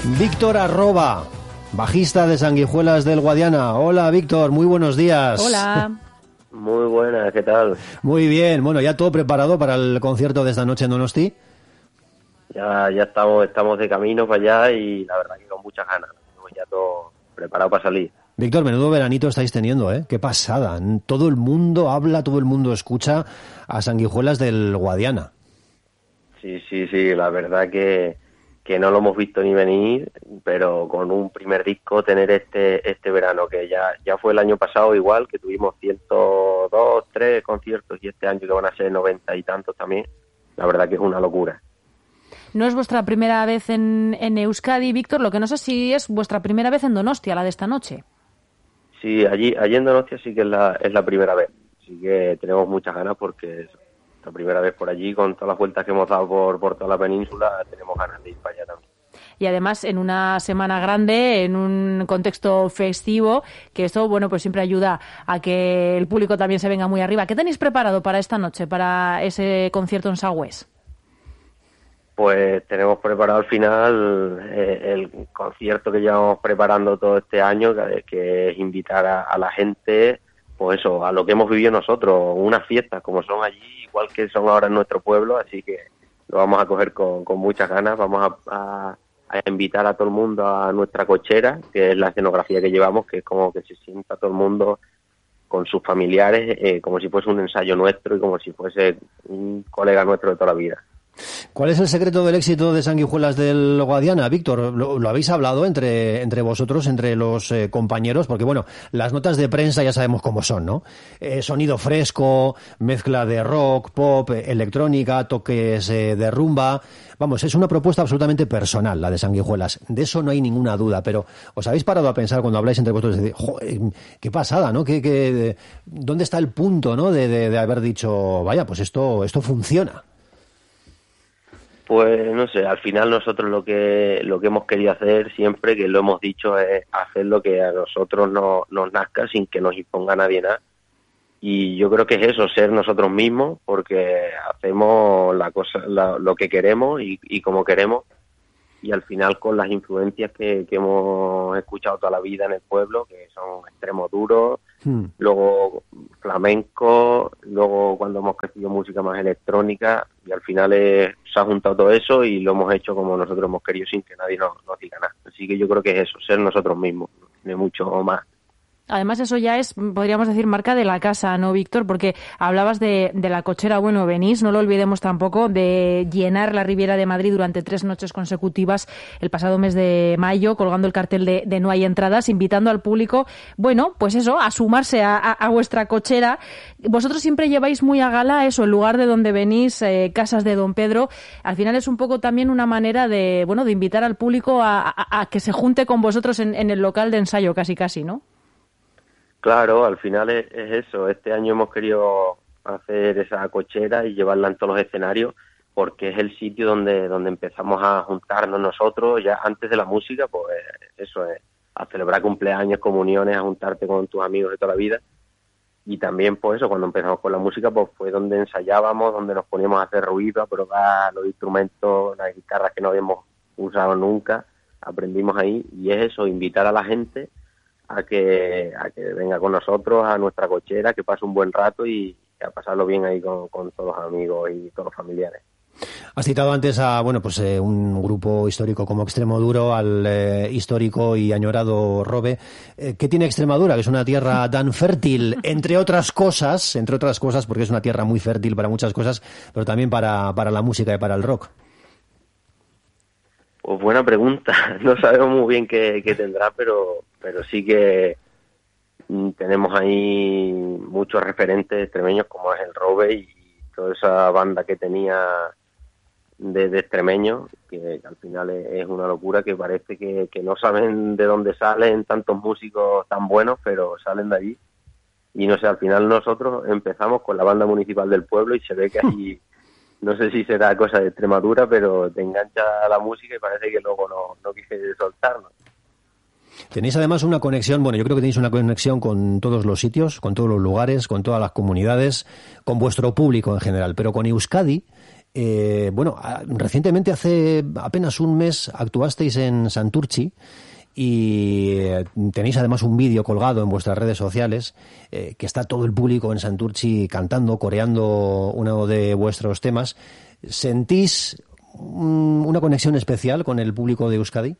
Víctor Arroba, bajista de Sanguijuelas del Guadiana. Hola, Víctor, muy buenos días. Hola. Muy buenas, ¿qué tal? Muy bien, bueno, ¿ya todo preparado para el concierto de esta noche en Donosti? Ya estamos de camino para allá y la verdad que con muchas ganas. Tenemos ya todo preparado para salir. Víctor, menudo veranito estáis teniendo, ¿eh? Qué pasada. Todo el mundo habla, todo el mundo escucha a Sanguijuelas del Guadiana. Sí, la verdad que no lo hemos visto ni venir, pero con un primer disco tener este verano, que ya fue el año pasado igual, que tuvimos 102, 3 conciertos, y este año que van a ser 90 y tantos también, la verdad que es una locura. No es vuestra primera vez en Euskadi, Víctor, lo que no sé si es vuestra primera vez en Donostia, la de esta noche. Sí, allí en Donostia sí que es la primera vez, así que tenemos muchas ganas porque es la primera vez por allí, con todas las vueltas que hemos dado por toda la península, tenemos ganas de ir para allá también. Y además en una semana grande, en un contexto festivo, que esto, bueno, pues siempre ayuda a que el público también se venga muy arriba. ¿Qué tenéis preparado para esta noche, para ese concierto en Sagüés? Pues tenemos preparado al final el concierto que llevamos preparando todo este año, que es invitar a la gente, pues eso, a lo que hemos vivido nosotros, unas fiestas como son allí, igual que son ahora en nuestro pueblo, así que lo vamos a coger con muchas ganas. Vamos a invitar a todo el mundo a nuestra cochera, que es la escenografía que llevamos, que es como que se sienta todo el mundo con sus familiares, como si fuese un ensayo nuestro y como si fuese un colega nuestro de toda la vida. ¿Cuál es el secreto del éxito de Sanguijuelas del Guadiana, Víctor? ¿Lo habéis hablado entre vosotros, entre los compañeros? Porque, bueno, las notas de prensa ya sabemos cómo son, ¿no? Sonido fresco, mezcla de rock, pop, electrónica, toques de rumba. Vamos, es una propuesta absolutamente personal, la de Sanguijuelas. De eso no hay ninguna duda, pero ¿os habéis parado a pensar cuando habláis entre vosotros? Joder, qué pasada, ¿no? ¿Dónde está el punto, ¿no? De haber dicho, vaya, pues esto funciona. Pues no sé, al final nosotros lo que hemos querido hacer siempre, que lo hemos dicho, es hacer lo que a nosotros nos nazca sin que nos imponga nadie nada. Y yo creo que es eso, ser nosotros mismos, porque hacemos lo que queremos y como queremos. Y al final con las influencias que hemos escuchado toda la vida en el pueblo, que son extremos duros, luego flamenco, luego cuando hemos crecido música más electrónica, y al final se ha juntado todo eso y lo hemos hecho como nosotros hemos querido sin que nadie nos diga nada. Así que yo creo que es eso, ser nosotros mismos, no tiene mucho más. Además, eso ya es, podríamos decir, marca de la casa, ¿no, Víctor? Porque hablabas de la cochera, bueno, venís, no lo olvidemos tampoco, de llenar la Riviera de Madrid durante 3 noches consecutivas el pasado mes de mayo, colgando el cartel de No hay entradas, invitando al público, bueno, pues eso, a sumarse a vuestra cochera. Vosotros siempre lleváis muy a gala eso, el lugar de donde venís, Casas de Don Pedro. Al final es un poco también una manera de, bueno, de invitar al público a que se junte con vosotros en el local de ensayo, casi, ¿no? Claro, al final es eso. Este año hemos querido hacer esa cochera y llevarla en todos los escenarios porque es el sitio donde empezamos a juntarnos nosotros, ya antes de la música, pues eso es, a celebrar cumpleaños, comuniones, a juntarte con tus amigos de toda la vida. Y también, pues eso, cuando empezamos con la música, pues fue donde ensayábamos, donde nos poníamos a hacer ruido, a probar los instrumentos, las guitarras que no habíamos usado nunca, aprendimos ahí. Y es eso, invitar a la gente a que venga con nosotros a nuestra cochera, que pase un buen rato y a pasarlo bien ahí con todos los amigos y todos los familiares. Has citado antes a un grupo histórico como Extremoduro, al histórico y añorado Robe. ¿Qué tiene Extremadura? Que es una tierra tan fértil, entre otras cosas, porque es una tierra muy fértil para muchas cosas, pero también para la música y para el rock. Pues buena pregunta. No sabemos muy bien qué tendrá, pero sí que tenemos ahí muchos referentes extremeños como es el Robe y toda esa banda que tenía de extremeños, que al final es una locura, que parece que no saben de dónde salen tantos músicos tan buenos, pero salen de allí. Y no sé, al final nosotros empezamos con la banda municipal del pueblo y se ve que ahí, no sé si será cosa de Extremadura, pero te engancha la música y parece que luego no quise soltarnos. Tenéis además una conexión, bueno, yo creo que tenéis una conexión con todos los sitios, con todos los lugares, con todas las comunidades, con vuestro público en general, pero con Euskadi Bueno, recientemente, hace apenas un mes, actuasteis en Santurtzi y tenéis además un vídeo colgado en vuestras redes sociales que está todo el público en Santurtzi cantando, coreando uno de vuestros temas. ¿Sentís una conexión especial con el público de Euskadi?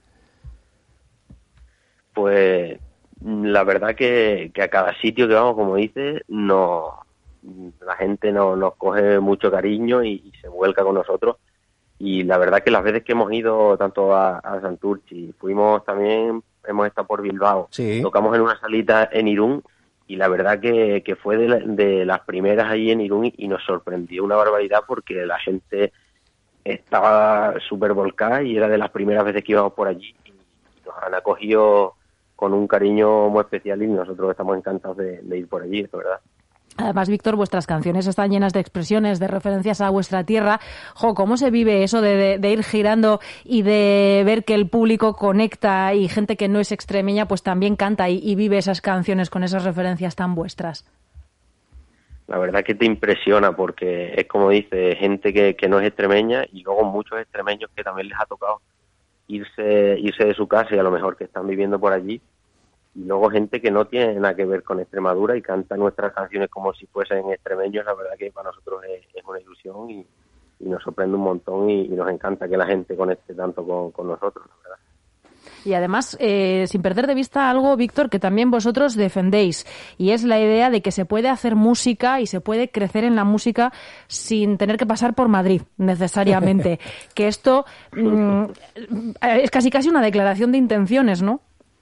Pues la verdad que a cada sitio que vamos, como dices, la gente nos coge mucho cariño y se vuelca con nosotros. Y la verdad que las veces que hemos ido tanto a Santurtzi, hemos estado por Bilbao, sí. Tocamos en una salita en Irún y la verdad que fue de las primeras ahí en Irún y nos sorprendió una barbaridad porque la gente estaba súper volcada y era de las primeras veces que íbamos por allí y nos han acogido con un cariño muy especial y nosotros estamos encantados de ir por allí, de verdad. Además, Víctor, vuestras canciones están llenas de expresiones, de referencias a vuestra tierra. ¿Cómo se vive eso de ir girando y de ver que el público conecta y gente que no es extremeña pues también canta y vive esas canciones con esas referencias tan vuestras? La verdad que te impresiona porque es como dice, gente que no es extremeña y luego muchos extremeños que también les ha tocado irse de su casa y a lo mejor que están viviendo por allí. Y luego gente que no tiene nada que ver con Extremadura y canta nuestras canciones como si fuesen extremeños. La verdad que para nosotros es una ilusión y nos sorprende un montón y nos encanta que la gente conecte tanto con nosotros, la verdad. Y además, sin perder de vista algo, Víctor, que también vosotros defendéis, y es la idea de que se puede hacer música y se puede crecer en la música sin tener que pasar por Madrid, necesariamente. Que esto es casi una declaración de intenciones, ¿no?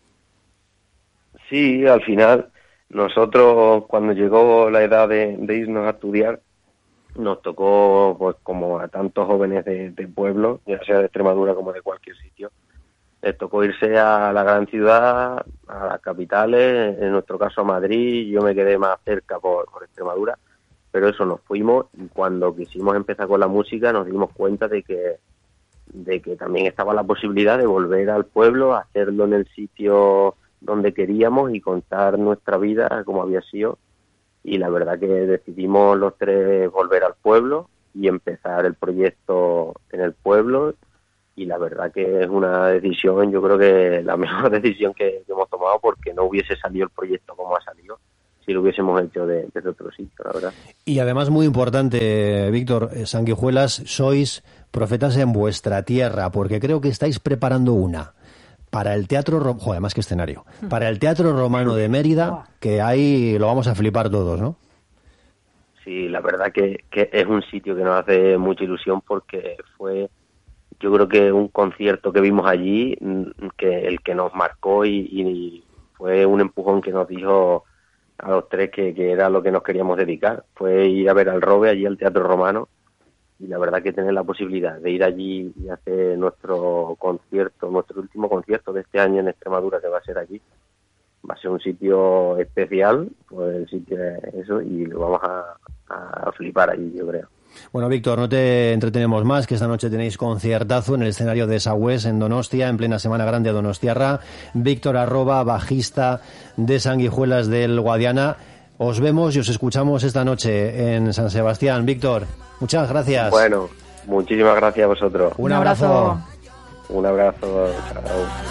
Sí, al final, nosotros cuando llegó la edad de irnos a estudiar, nos tocó, pues como a tantos jóvenes de pueblo, ya sea de Extremadura como de cualquier sitio, les tocó irse a la gran ciudad, a las capitales, en nuestro caso a Madrid. Yo me quedé más cerca por Extremadura, pero eso, nos fuimos y cuando quisimos empezar con la música nos dimos cuenta de que también estaba la posibilidad de volver al pueblo, hacerlo en el sitio donde queríamos y contar nuestra vida como había sido. Y la verdad que decidimos los tres volver al pueblo y empezar el proyecto en el pueblo. Y la verdad que es una decisión, yo creo que la mejor decisión que hemos tomado, porque no hubiese salido el proyecto como ha salido si lo hubiésemos hecho desde otro sitio, la verdad. Y además, muy importante, Víctor, Sanguijuelas, sois profetas en vuestra tierra, porque creo que estáis preparando una para el Teatro además que escenario, para el Teatro Romano de Mérida, que ahí lo vamos a flipar todos, ¿no? Sí, la verdad que es un sitio que nos hace mucha ilusión porque fue, yo creo que un concierto que vimos allí, el que nos marcó y fue un empujón que nos dijo a los tres que era lo que nos queríamos dedicar. Fue ir a ver al Robe allí al Teatro Romano. Y la verdad que tener la posibilidad de ir allí y hacer nuestro último concierto de este año en Extremadura, que va a ser allí, va a ser un sitio especial, pues el sitio es eso, y lo vamos a flipar allí, yo creo. Bueno, Víctor, no te entretenemos más, que esta noche tenéis conciertazo en el escenario de Sagües, en Donostia, en plena Semana Grande de Donostiarra. Víctor Arroba, bajista de Sanguijuelas del Guadiana. Os vemos y os escuchamos esta noche en San Sebastián. Víctor, muchas gracias. Bueno, muchísimas gracias a vosotros. Un abrazo. Un abrazo. Chao.